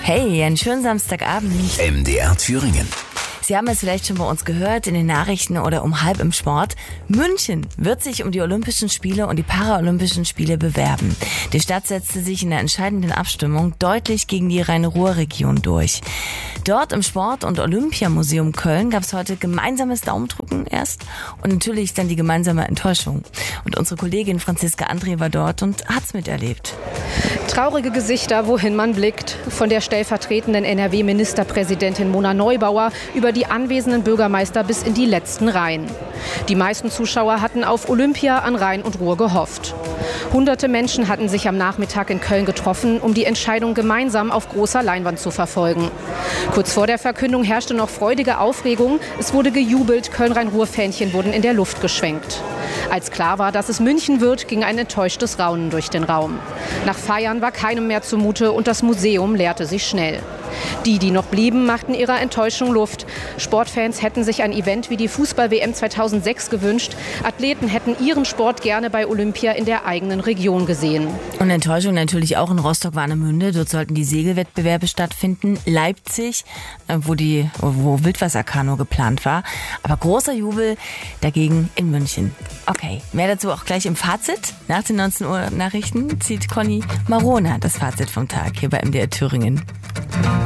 Hey, einen schönen Samstagabend. MDR Thüringen. Sie haben es vielleicht schon bei uns gehört in den Nachrichten oder um halb im Sport. München wird sich um die Olympischen Spiele und die Paralympischen Spiele bewerben. Die Stadt setzte sich in der entscheidenden Abstimmung deutlich gegen die Rhein-Ruhr-Region durch. Dort im Sport- und Olympiamuseum Köln gab es heute gemeinsames Daumendrücken erst und natürlich dann die gemeinsame Enttäuschung. Und unsere Kollegin Franziska André war dort und hat's miterlebt. Traurige Gesichter, wohin man blickt. Von der stellvertretenden NRW-Ministerpräsidentin Mona Neubauer über die anwesenden Bürgermeister bis in die letzten Reihen. Die meisten Zuschauer hatten auf Olympia an Rhein und Ruhr gehofft. Hunderte Menschen hatten sich am Nachmittag in Köln getroffen, um die Entscheidung gemeinsam auf großer Leinwand zu verfolgen. Kurz vor der Verkündung herrschte noch freudige Aufregung. Es wurde gejubelt, Köln-Rhein-Ruhr-Fähnchen wurden in der Luft geschwenkt. Als klar war, dass es München wird, ging ein enttäuschtes Raunen durch den Raum. Nach Feiern war keinem mehr zumute und das Museum leerte sich schnell. Die noch blieben, machten ihrer Enttäuschung Luft. Sportfans hätten sich ein Event wie die Fußball-WM 2006 gewünscht. Athleten hätten ihren Sport gerne bei Olympia in der eigenen Region gesehen. Und Enttäuschung natürlich auch in Rostock-Warnemünde. Dort sollten die Segelwettbewerbe stattfinden. Leipzig, wo Wildwasserkanu geplant war. Aber großer Jubel dagegen in München. Okay, mehr dazu auch gleich im Fazit. Nach den 19 Uhr Nachrichten zieht Conny Marona das Fazit vom Tag hier bei MDR Thüringen.